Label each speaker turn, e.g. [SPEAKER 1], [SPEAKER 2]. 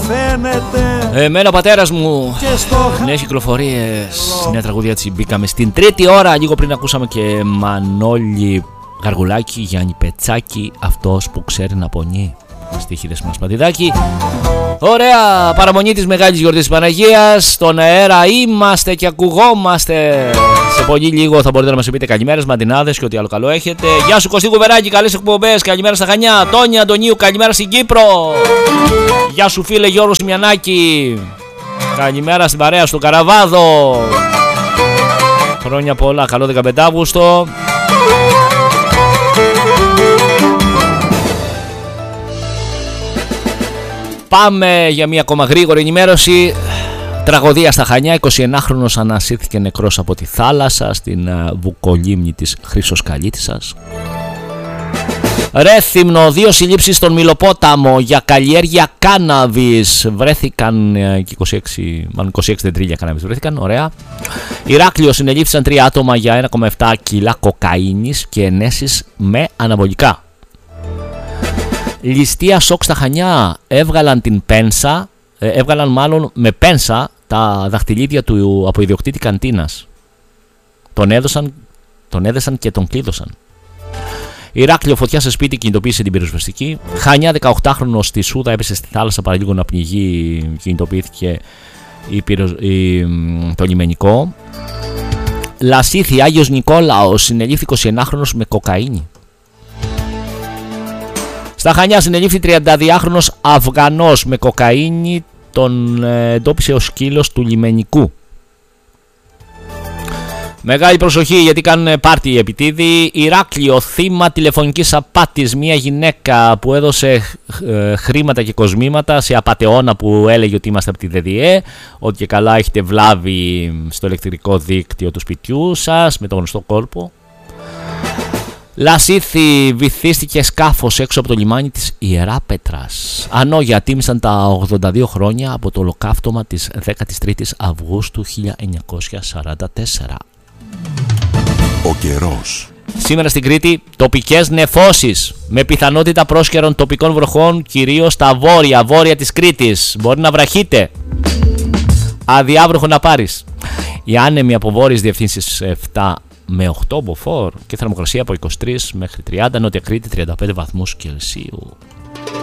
[SPEAKER 1] Εμένα ο πατέρας μου νέες κυκλοφορίες, νέα τραγούδια έτσι μπήκαμε στην τρίτη ώρα. Λίγο πριν ακούσαμε και Μανώλη Γαργουλάκη, Γιάννη Πετσάκη, αυτός που ξέρει να πονεί. Στίχη Δεσποινός Παντιδάκη. Ωραία παραμονή της Μεγάλης Γιορτής της Παναγίας. Στον αέρα είμαστε και ακουγόμαστε. Σε πολύ λίγο θα μπορείτε να μας πείτε καλημέρες, μαντινάδες και ό,τι άλλο καλό έχετε. Γεια σου Κωστή Κουβεράκη, καλές εκπομπές. Καλημέρα στα Χανιά. Τόνια Αντωνίου, καλημέρα στην Κύπρο. Γεια σου φίλε Γιώργο Σιμιανάκη. Καλημέρα στην παρέα στο Καραβάδο. Χρόνια πολλά, καλό 15 Αύγουστο. Πάμε για μια ακόμα γρήγορη ενημέρωση. Τραγωδία στα Χανιά. 21χρονος ανασύρθηκε νεκρός από τη θάλασσα στην βουκολίμνη της Χρυσοσκαλίτισσας. Ρέθυμνο, 2 συλλήψεις στον Μυλοπόταμο για καλλιέργεια κάναβης. Βρέθηκαν και 26 δεντρίλια κάναβης βρέθηκαν, ωραία. Ηράκλειο, συνελήφθησαν 3 άτομα για 1,7 κιλά κοκαίνης και ενέσεις με αναβολικά. Ληστεία σοκ στα Χανιά. Έβγαλαν μάλλον με πένσα τα δαχτυλίδια του από ιδιοκτήτη καντίνας. Τον έδεσαν και τον κλείδωσαν. Ηράκλειο, φωτιά σε σπίτι, κινητοποίησε την πυροσβεστική. Χανιά, 18χρονος στη Σούδα έπεσε στη θάλασσα παραλίγο να πνιγεί, κινητοποιήθηκε το λιμενικό. Λασίθι, Άγιος Νικόλαος, συνελήφθη 21χρονος με κοκαίνη. Στα Χανιά συνελήφθη 32χρονος Αφγανός με κοκαίνη, τον εντόπισε ο σκύλος του λιμενικού. Μεγάλη προσοχή γιατί κάνουν πάρτι οι επιτίδοι. Ηράκλειο, θύμα τηλεφωνικής απάτης. Μια γυναίκα που έδωσε χρήματα και κοσμήματα σε απατεώνα που έλεγε ότι είμαστε από τη ΔΔΕ, ότι και καλά έχετε βλάβει στο ηλεκτρικό δίκτυο του σπιτιού σας με τον γνωστό κόλπο. Λασίθι, βυθίστηκε σκάφος έξω από το λιμάνι της Ιεράπετρας. Ανόγια, τίμησαν τα 82 χρόνια από το ολοκαύτωμα της 13ης Αυγούστου 1944.
[SPEAKER 2] Ο καιρός.
[SPEAKER 1] Σήμερα στην Κρήτη τοπικές νεφώσεις με πιθανότητα πρόσκαιρων τοπικών βροχών, κυρίως στα βόρεια της Κρήτης. Μπορεί να βραχείτε. Αδιάβροχο να πάρεις. Οι άνεμοι από βόρειες διευθύνσεις 7 με 8 μποφόρ και θερμοκρασία από 23 μέχρι 30, Νότια Κρήτη 35 βαθμούς Κελσίου.